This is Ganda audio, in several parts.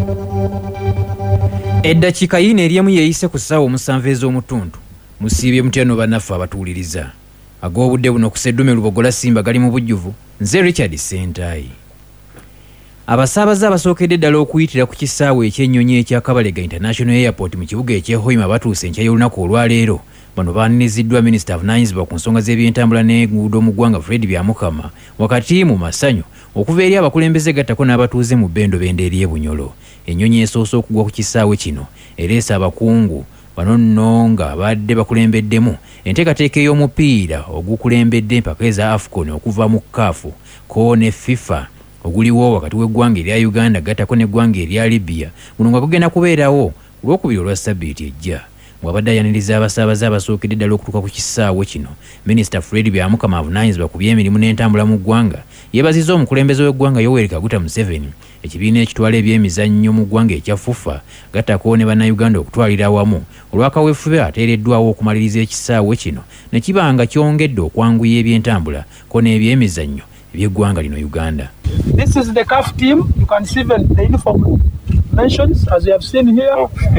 Eddakiika yina erimu yeeyise ku ssaawa 7 ez'omutundu musiibye mutyano bannaffe abatuwuliriza ag'obudde buno ku Sseddume Lubogola Simba gali mu bujjuvu nze Richard Sentayi. Abasaabaze abasookedde ddala okuyitira ku kisaawe ekyennyonyi ekya Kabalega International Airport mu kibuga eky'e Hoima batuuse enkya y'olunaku olwaleero. Bano baaniriziddwa Minisita avunaanyizibwa ku nsonga z'ebyentambula n'enguudo mu ggwanga Fred Byamukama wakati mu masanyu okuva eri abakulembeze gattako n'abatuuze mu bbendo bende eri Bunyolo. Ennyonyi esoose okugwa ku kisaawe kino ereese abakungu bano nno nga badde bakulembeddemu enteekateeka ey'omupiira ogukulembedde empaka eza AFCON okuva mu CAF ko ne FIFA oguliwo wakati w'eggwanga erya Uganda gattako n'eggwanga erya Libya guno nga gugenda kubeerawo ku Lwokubiri olwa Ssabbiiti ejja. Bw'abadde ayaniriza abasaabaze abasookedde ddala okutuuka ku kisaawe kino, Minisita Fred Byamukama avunaanyizibwa ku by'emirimu n'entambula mu ggwanga yeebazizza omukulembeze w'eggwanga Yoweri Kaguta Museveni, ekibiina ekitwala ebyemizannyo mu ggwanga ekya FUFA gattako ne bannayuganda okutwalira awamu olw'akaweefube ateereddwawo okumaliriza ekisaawe kino ne kiba nga kyongedde okwanguya ebyentambula ko n'ebyemizannyo eby'eggwanga lino Uganda. This is the CAF team. You can see even the uniform mentions as you have seen here.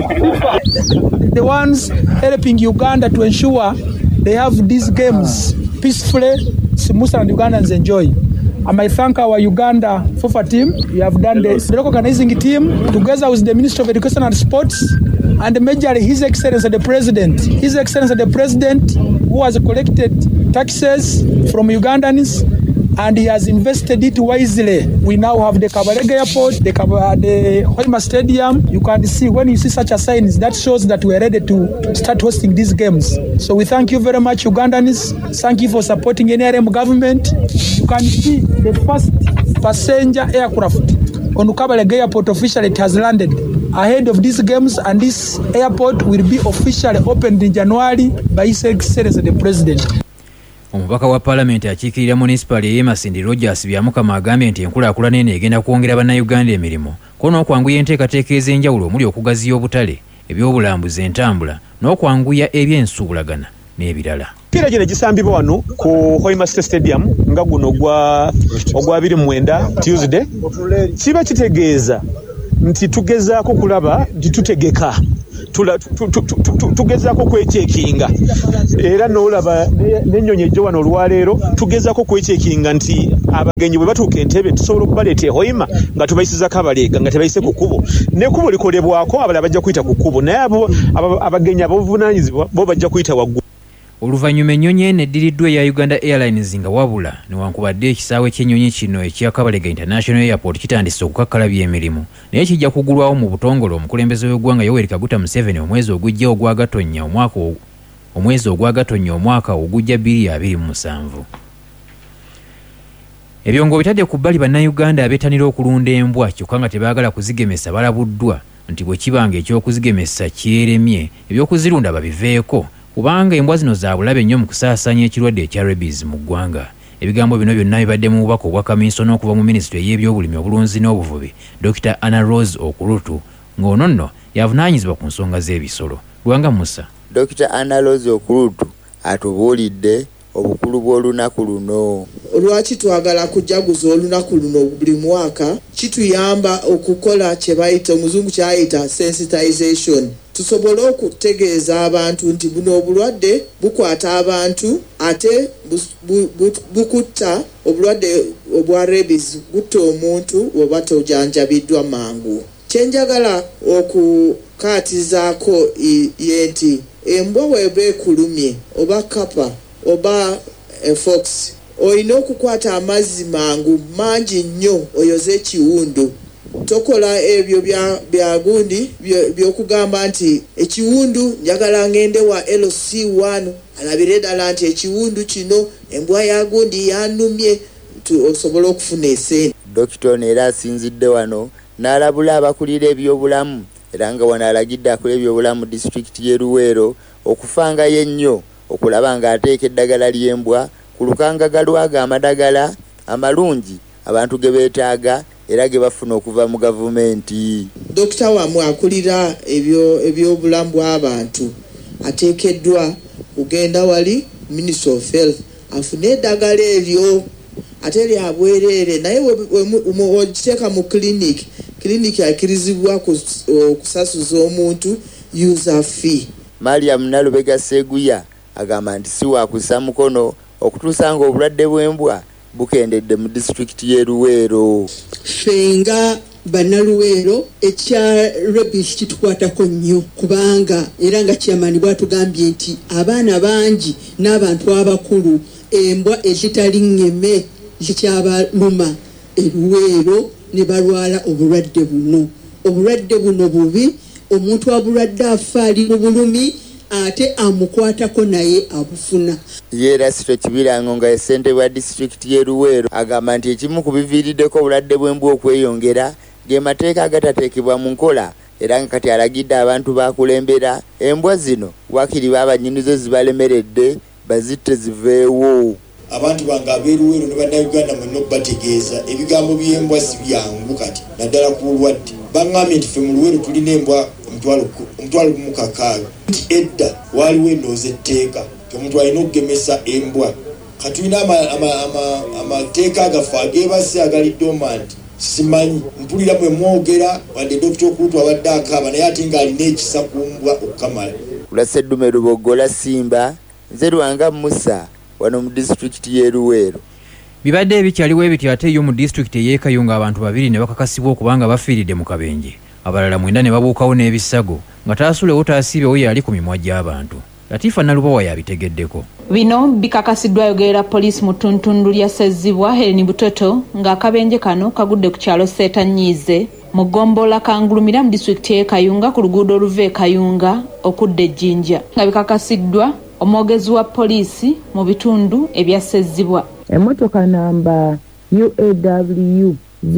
The ones helping Uganda to ensure they have these games peacefully, smooth, and Ugandans enjoy. I might thank our Uganda FUFA team. You have done the organizing team together with the Minister of Education and Sports and majorly His Excellency the President. His Excellency the President who has collected taxes from Ugandans and he has invested it wisely. We now have the Kabalega Airport, the Hoima Stadium. You can see when you see such a sign, that shows that we are ready to start hosting these games. So we thank you very much, Ugandans. Thank you for supporting NRM government. You can see the first passenger aircraft on Kabalega Airport officially it has landed ahead of these games, and this airport will be officially opened in January by His Excellency the President. Omubaka wa Parliament akiikirira municipal y'e Masindi Rogers Byamukama agambye nti enkulaakulana eno egenda kwongera bannayuganda emirimu ko n'okwanguya enteekateeka ez'enjawulo omuli okugaziya obutale, ebyobulambuzi, entambula n'okwanguya ebyensuubulagana n'ebirala. Mpira gino gisambibwa wano ku Hoima Stadium nga guno ogwa 29 Tuesday kiba kitegeeza nti tugezaako kulaba nti tutegeka tugezaako kwechekinga era n'olaba n'ennyonyi ejjo wano olwaleero tugezaako kwechekinga nti abagenyi bwe batuuka entebe tusobola okubaleeta e Hoima nga tubayisiza Kabalega nga tebayise ku kkubo n'ekkubo likolebwako abalala bajja kuyita ku kkubo naye abagenyi abavunaanyizibwa bo bajja kuyita waggulu. Oluvannyuma ennyonyi eno eddiriddwa eya Uganda Airlines nga wabula newankubadde ekisaawe ky'ennyonyi kino ekya Kabalega International Airport kitandise okukakkalabya emirimu naye kijja kugulwawo mu butongole omukulembeze w'eggwanga Yoweri Kaguta Museveni omwezi ogujja ogwa Gatonnya omwaka ogujja 2027. Ebyongo bitadde ku bbali bannayuganda abeetanira okulunda embwa kyokka nga tebaagala kuzigemesa balabuddwa nti bwe kibanga ekyokuzigemesa kyeremye ebyokuzirunda babiveeko kubanga embwa zino za bulabe nnyo mu kusaasaanya ekirwadde ekya rabies mu ggwanga. Ebigambo bino byonna bibadde mu bubaka obwa kaminsona okuva mu minisitule y'ebyobulimi obulunzi n'obuvubi Dr. Anna Rose Okurutu ng'ono nno yavunaanyizibwa ku nsonga z'ebisolo. Lwanga Musa. Dr. Anna Rose Okurutu atubuulidde obukulu bw'olunaku luno. Lwaki twagala kujaguza olunaku luno buli mwaka kituyamba okukola kye bayita omuzungu kyayita sensitization. Tusobole okutegeeza abantu nti buno obulwadde bukwata abantu ate bukutta obulwadde obwa rabies gutta omuntu oba tojanjabiddwa mangu. Kyenjagala okukaatizaako yenti embwa bw'eba ekulumye oba kapa oba fox olina okukwata amazzi mangu mangi nnyo oyoze ekiwundu. Tokola ebyo bya gundi byokugamba nti ekiwundu njagala ngende wa LC1 alabire ddala nti ekiwundu kino embwa ya gundi yanumye osobola okufuna esente. Dokita era asinzidde wano n'alabula abakulira ebyobulamu era nga wano alagidde akola ebyobulamu disitulikiti y'e Luweero okufangayo ennyo okulaba ng'ateeka eddagala ly'embwa ku lukangaga lwaga amadagala amalungi abantu ge beetaaga era ge bafuna okuva mu gavumenti. Dokita wamwe akulira ebyobulamu bw'abantu ateekeddwa kugenda wali Ministry of Health afune eddagala eryo ate lya bwereere naye wekiteeka mu clinic klinika akirizibwa kusasuza omuntu user fee. Mariam Nalubega Seguya agamba nti si wakussa mukono okutuusa nga obulwadde bw'embwa bukendedde mu disitulikiti y'e Luweero. Fenga bannaluweero ekya rabies kitukwatako nnyo kubanga era nga kyamani bwatugambye nti abaana bangi n'abantu abakulu embwa ezitali ngeme zikyabaluma e Luweero ne balwala obulwadde buno. Obulwadde buno bubi, omuntu abulwadde afa ali mu bulumi ate amukwatako naye abufuna. Yerasito Kibirango nga ssentebe wa disitulikiti y'e Luweero agamba nti ekimu ku biviiriddeko obulwadde bw'embwa okweyongera ge mateeka agatateekebwa mu nkola era nga kati alagidde abantu bakulembera embwa zino wakiri b'abannyinizo zibalemeredde bazitte ziveewo. Abantu bange ab'e Luweero ne bannayuganda mwenna okubategeeza ebigambo by'embwa si byangu kati naddala ku bulwadde. Baŋŋambye nti ffe mu Luweero tulina embwa omutwalo gumu kakaaga. Nti edda waaliwo endowooza etteeka omuntu alina okugemesa embwa. Katulina amateeka agaffe ageebase agali dormant. Simanyi mpulira mwe mwogera wadde Dr. Okutu abadde akaaba naye ate ng'alina ekisa ku mbwa okukamala. Lwaseddume Lubogola Simba, nze Lwanga Musa wano mu disitulikiti y'e Luweero. Bibadde ebikyaliwo ebityo ate yo mu disitulikiti ey'e Kayunga abantu babiri ne bakakasibwa okubanga bafiiridde mu kabenje. Abalala 9 ne babuukawo n'ebisago nga taasulewo taasiibewo yali ku mimwa gy'abantu. Latifa Nalubowa yabitegeddeko. Bino bikakasiddwa ayogera poliisi mu ttuntundu lya Sezibwa Helen Butoto ng'akabenje kano kagudde ku kyalo Seetanyiize mu ggombolola Kangulumira mu disitulikiti y'e Kayunga ku luguudo oluva e Kayunga okudda e Jjinja. Nga bikakasiddwa omwogezi wa poliisi mu bitundu ebya Sezibwa. Emmotoka namba UAW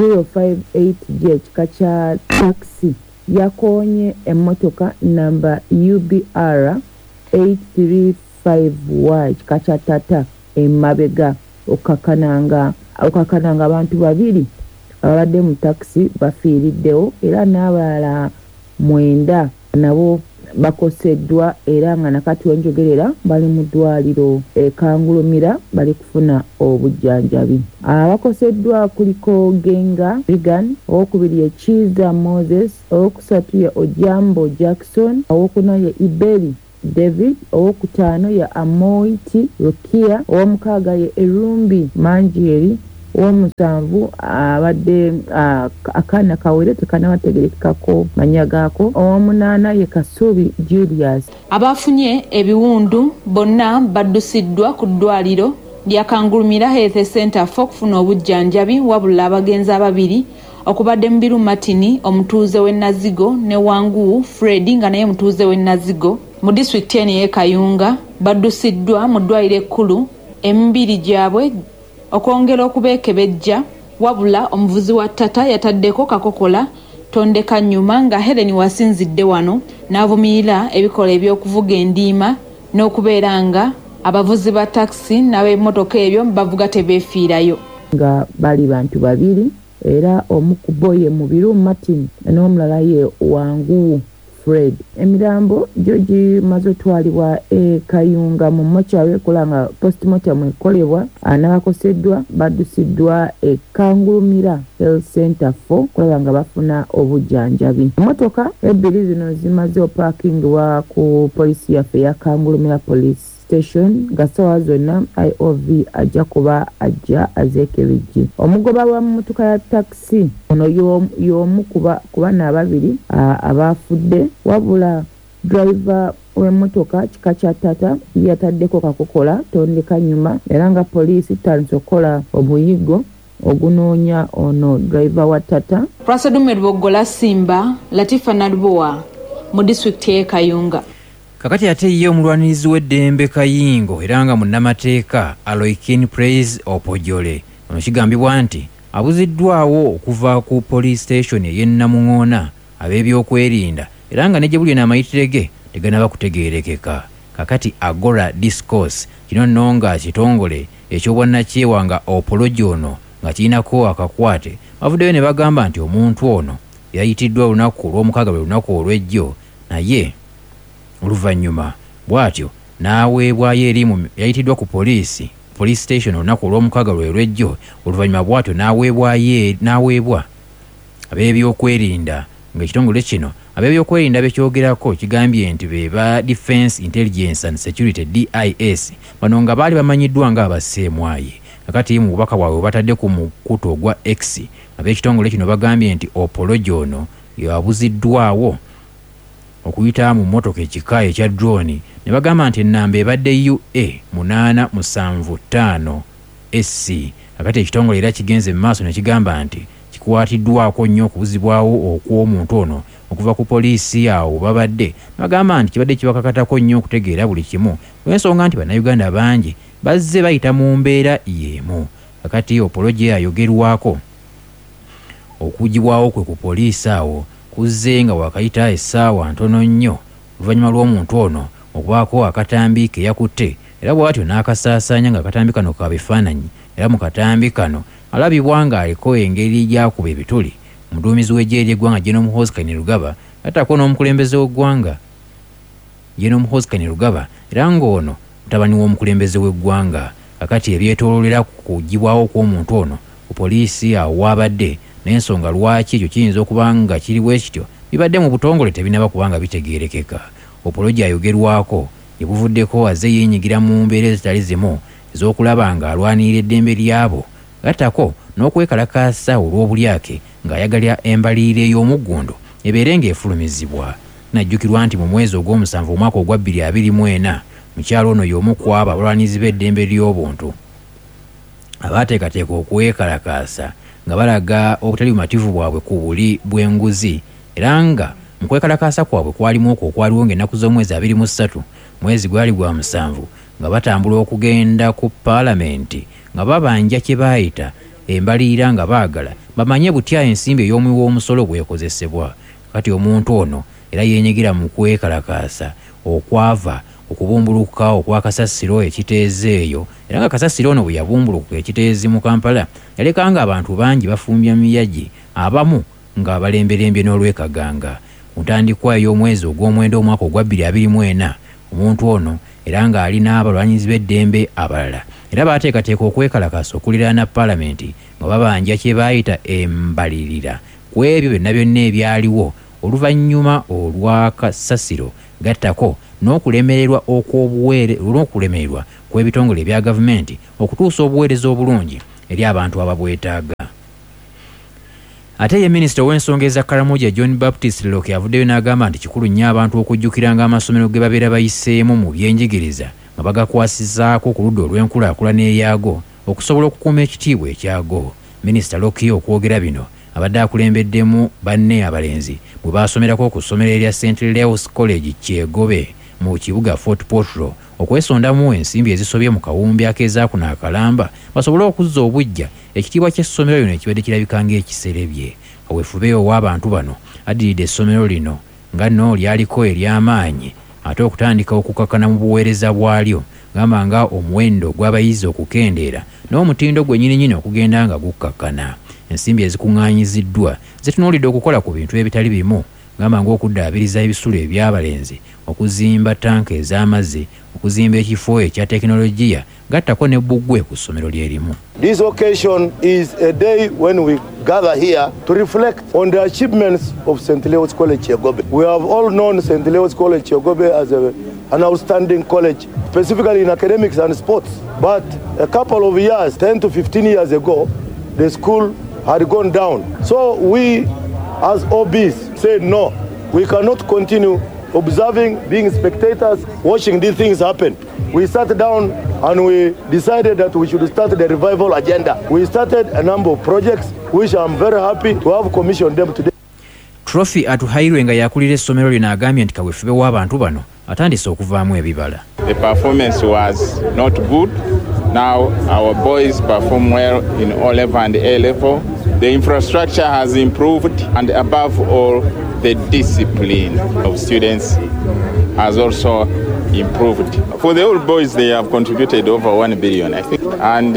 058J kika kya taxi yakoonye emmotoka namba UBR 835Y kika kya tata emabega okakananga abantu babiri ababadde mu taxi bafiiriddewo era n'abalala 9 nabo bakoseddwa era nga nakati wenjogerera bali mu ddwaliro Kangulumira bali kufuna obujjanjabi. Abakoseddwa kuliko Genga Regan, owokubiri ye Chiza Moses, owokusatu ye Ojambo Jackson, owokuna ye Iberi David, owokutaano ye Amoiti Rukia, owomukaaga ye Erumbi Manjeri, owomusanvu abadde akaana kawere tekanabategerekako manya gaako, owomunaana ye Kasubi Julius. Abafunye ebiwundu bonna baddusiddwa ku ddwaliro lya Kangulumira Health Center okufuna obujjanjabi wabula abagenzi ababiri okubadde Mbiru Martin omutuuze w'e Nazigo ne Wangu Fred nga naye mutuuze w'e Nazigo mu disitulikiti y'e Kayunga baddusiddwa mu ddwaliro ekkulu emibiri gyabwe okwongera okubeekebejja wabula omuvuzi wa ttata yataddeko kakokola tondeka nnyuma nga Helen wasinzidde wano n'avumirira ebikola eby'okuvuga endiima n'okubeera nga abavuzi ba taxi n'ab'emmotoka ebyo bavuga tebeefiirayo. Nga bali bantu babiri era omu ku bo ye Mubiru Martin n'omulala ye Wangu Fred. Emirambo gyo gimaze otwalibwa e Kayunga mu mochari ekola nga postmortem ekolebwa. N'abakoseddwa baddusiddwa e Kangulumira Health Center 4 kulaba nga bafuna obujjanjabi. Emmotoka ebbiri zino zimaze opaakingibwa ku poliisi yaffe ya Kangulumira Police Station nga ssaawa zonna IOV ajja kuba ajja azeekebejje. Omugoba wa mmotoka ya taxi ono y'omu ku baana ababiri abaafudde wabula driver w'emmotoka kika kya tata yataddeko kakokola tondeka nyuma era nga poliisi tandise okukola omuyigo ogunoonya ono driver wa tata. Prasadume Lubogola Simba, Latifa Nalubowa mu disitulikiti y'e Kayunga. Kakati ate ye omulwanirizi w'eddembe Kayingo era nga munnamateeka Aloikin Praise Opojole ono kigambibwa nti abuziddwawo okuva ku police station ey'e Namuŋoona ab'ebyokwerinda era nga ne gye buli n'amayitire ge teganaba kutegeerekeka. Kakati Agora Discourse kino nno nga kitongole eky'obwannakyewa nga Opology ono nga kirinako akakwate bavuddeyo ne bagamba nti omuntu ono yayitiddwa olunaku olw'omukaaga lwe lunaku olw'ejjo naye oluvannyuma bw'atyo n'aweebwayo erimu yayitiddwa ku police station olunaku olw'omukaaga lwe lw'ejjo oluvannyuma bw'atyo n'aweebwa ab'ebyokwerinda ng'ekitongole kino ab'ebyokwerinda bekyogerako kigambye nti be ba Defence Intelligence and Security DIS bano nga baali bamanyiddwa ng'abasseemwayi kakati mu bubaka bwabwe batadde ku mukuto gwa X ab'ekitongole kino bagambye nti Opolojo ono yabuziddwawo okuyita mu mmotoka ekika ekya drone ne bagamba nti ennamba ebadde UA 875 SC kakati ekitongole era kigenze mu maaso ne kigamba nti kikwatiddwako nnyo okubuzibwawo okw'omuntu ono okuva ku poliisi awo babadde bagamba nti kibadde kibakakatako nnyo okutegeera buli kimu olw'ensonga nti bannayuganda bangi bazze bayita mu mbeera y'emu kakati Opolojo ayogerwako okugibwawo kwe ku poliisi awo kuzze nga wakayita essaawa ntono nnyo oluvannyuma lw'omuntu ono okubaako akatambi ke yakutte era bw'atyo n'akasaasaanya nga akatambi kano ka bifaananyi era mu katambi kano alabibwa ng'aliko engeri gy'akuba ebituli omuduumizi w'eggye ly'eggwanga General Muhoozi Kainerugaba atako n'omukulembeze w'eggwanga General Muhoozi Kainerugaba era ng'ono mutabani w'omukulembeze w'eggwanga kakati ebyetooloolera ku kugibwawo kw'omuntu ono ku poliisi awo waabadde n'ensonga lwaki ekyo kiyinza okuba nga kiriwo ekityo bibadde mu butongole tebinaba kubanga bitegeerekeka. Opolojo ayogerwako gye buvuddeko azze yeenyigira mu mbeera ezitali zimu ez'okulaba ng'alwanirira eddembe lyabo gattako n'okwekalakaasa olw'obulyake ng'ayagalira embalirira ey'omuggundo ebeere ng'efulumizibwa. Najjukirwa nti mu mwezi ogw'omusanvu omwaka ogwa 2024 mukyalo ono y'omu ku abo abalwanizi b'eddembe ly'obuntu abaateekateeka okwekalakaasa nga balaga obutali bumativu bwabwe ku buli bw'enguzi era nga mu kwekalakaasa kwabwe kwalimu okwo okwaliwo ng'ennaku z'omwezi 23 mwezi gwali gwa 7 nga batambula okugenda ku paalamenti nga babanja kye baayita embalirira nga baagala bamanye butya ensimbi ey'omuwi w'omusolo bwekozesebwa. Kati omuntu ono era yeenyigira mu kwekalakaasa okwava okubumbuluka okwa kasasiro ekiteezi eyo era nga kasasiro ono bwe yabumbuluka ekiteezi mu Kampala yalekanga abantu bangi bafumbya miyagi abamu nga balemberembye n'olwekaganga. Ku ntandikwa ey'omwezi ogw'omwenda omwaka ogwa 2024 omuntu ono era ng'alina abalwanyizi b'eddembe abalala era baateekateeka okwekalakaasa okuliraana paalamenti nga babanja kye baayita embalirira ku ebyo byonna byonna ebyaliwo oluvannyuma olwa kasasiro gattako n'okulemererwa n'okulemererwa kw'ebitongole ebya gavumenti okutuusa obuweereza obulungi eri abantu ababwetaaga. Ate ye minisita w'ensonga eza Karamoja John Baptist Leloke yavuddeyo n'agamba nti kikulu nnyo abantu okujjukiranga amasomero ge babeera bayiseemu mu byenjigiriza nga bagakwasizaako ku ludda olw'enkulaakulana eryago okusobola okukuuma ekitiibwa ekyago. Minisita Loki okwogera bino abadde akulembeddemu banne abalenzi bwe baasomerako ku ssomero erya St. Leo's College Kyegobe mu kibuga Fort Portal okwesondamu ensimbi ezisobye mu kawumbi akeezaakuno akalamba basobole okuzza obujja ekitiibwa ky'essomero lino ekibadde kirabika ng'ekiserebye. Kaweefube ow'abantu bano addiridde essomero lino nga nno lyaliko ery'amaanyi ate okutandika okukakana mu buweereza bwalyo gamba nga omuwendo gw'abayizi okukendeera n'omutindo gwennyininyini okugenda nga gukkakana. Ensimbi ezikuŋŋaanyiziddwa zitunuulidde okukola ku bintu ebitali bimu gamba ng'okuddaabiriza ebisulo eby'abalenzi okuzimba tanka ez'amazzi okuzimba ekifo ekya tekinologiya gattako ne bbugwe ku ssomero lyerimu. This occasion is a day when we gather here to reflect on the achievements of St. Leo's College Kyegobe. We have all known St. Leo's College Kyegobe as an outstanding college, specifically in academics and sports. But a couple of years, 10 to 15 years ago, the school had gone down. So we, as OBs, said no, we cannot continue observing, being spectators, watching these things happen. We sat down and we decided that we should start the revival agenda. We started a number of projects, which I'm very happy to have commissioned them today. Trophy atuhairwe nga yakulira essomero lino agambye nti kaweefube w'abantu bano atandise okuvaamu ebibala. The performance was not good. Now our boys perform well in O level and A level. The infrastructure has improved, and above all, the discipline of students has also improved. For the old boys, they have contributed over 1 billion, I think, and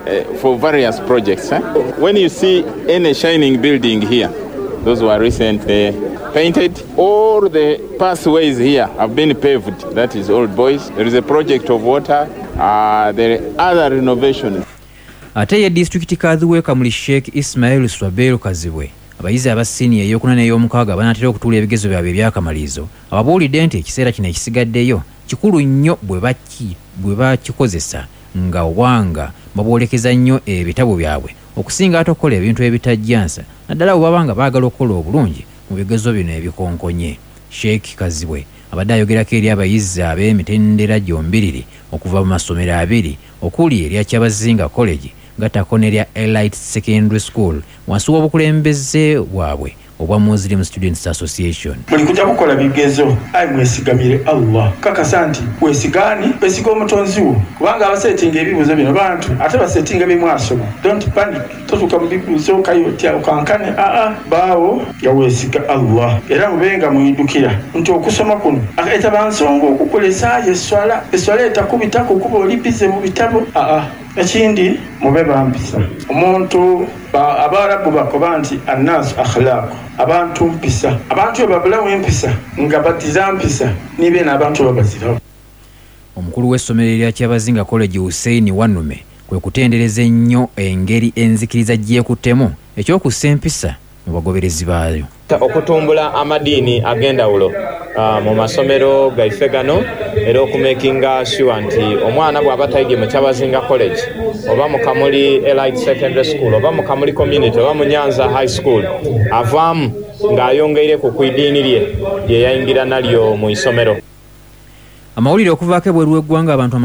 for various projects. When you see any shining building here, those were recently painted. All the pathways here have been paved. That is old boys. There is a project of water. There are other renovations. Ate ye district kadhiwe Kamuli Sheikh Ismail Swabelo Kazibwe abayizi aba siniya ey'okuna n'ey'omukaaga banaatera okutuula ebigezo byabwe ebyakamalizo ababuulidde nti ekiseera kino ekisigaddeyo kikulu nnyo bwe bakikozesa nga wanga baboolekeza nnyo ebitabo byabwe okusinga ate okukola ebintu ebitajjansa naddala bwe baba nga baagala okukola obulungi mu bigezo bino ebikonkonye. Sheikh Kazibwe abadde ayogerako eri abayizi ab'emitendera gyombiriri okuva mu masomero abiri okuli erya Kyabazinga College gattako n'erya Elite Secondary School wansi w'obukulembeze bwabwe obwa Muslim Students Association. Buli kujja kukola bigezo ayi mwesigamire Allah kakasa nti wesiga omutonzi wo kubanga abasetinga ebibuuzo bino bantu ate basetinga bimwasoma. Don't panic totuka mu bibuuzo kayotya okankane baawo yawesiga Allah era mubenga muyidukira nti okusoma kuno etabansonga okukolesa eswala etakubitako kuba olipize mu bitabo ekindi mube bampisa omuntu Abarabu bakoba nti annasu akhlaq abantu mpisa abantu babulamu empisa nga batiza mpisa nibe n'abantu babazirawo. Omukulu w'essomero erya Kyabazinga College Hussein Wanume kwe kutendereza ennyo engeri enzikiriza gyekuttemu ekyokussa empisa mu bagoberezi baayo. Okutumbula amadiini ag'endawulo mu masomero gaife gano era okumakinga sure nti omwana bw'aba tayige mu Kyabazinga College oba mu Kamuli Elite Secondary School oba mu Kamuli Community oba mu Nyanza High School avaamu ng'ayongeire ku iddiini lye lye yayingira nalyo mu isomero. Amawulire okuvaako ebweru w'eggwanga abantu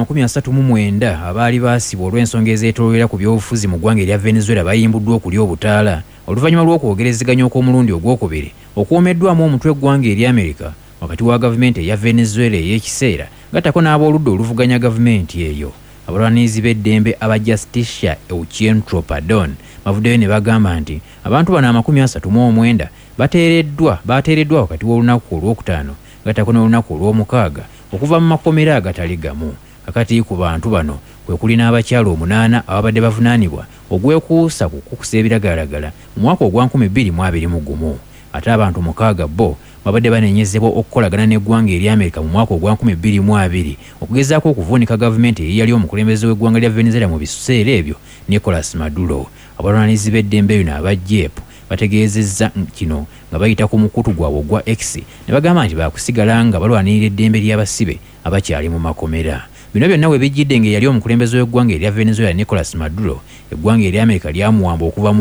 39 abaali baasibwa olw'ensonga ezeetoolera ku byobufuzi mu ggwanga erya Venezuela bayimbuddwa okuli obutaala oluvannyuma lw'okwogerezeganya okw'omulundi ogwokubiri okuwomeddwamu omutwe eggwanga erya Amerika wakati wa gavumenti eya Venezuela ey'ekiseera gattako n'ab'oludda oluvuganya gavumenti eyo. Abalwanirizi b'eddembe aba Justicia Eucentro Pardon bavuddeyo ne bagamba nti abantu bano 39 bateereddwa wakati w'olunaku olwokutaano gattako n'olunaku olw'omukaaga okuva mu makomera agatali gamu. Kakati ku bantu bano kwe kuli n'abakyala 8 ababadde bavunaanibwa ogwekuusa ku kukusa ebiragalalagala mu mwaka ogwa 2021 ate abantu 6 bo babadde banenyezebwa okukolagana n'eggwanga erya Amerika mu mwaka ogwa 2020 okugezaako okuvuunika gavumenti eyali omukulembeze w'eggwanga lya Venezuela mu biseera ebyo Nicolas Maduro. Abalwanirizi b'eddembe bino aba JEP bategeezezza kino nga bayita ku mukutu gwabwe ogwa X ne bagamba nti baakusigala nga balwanirira eddembe ly'abasibe abakyali mu makomera. Bino byonna we bijjidde ng'eyali omukulembeze w'eggwanga erya Venezuela Nicolas Maduro eggwanga erya Amerika lyamuwamba okuva mu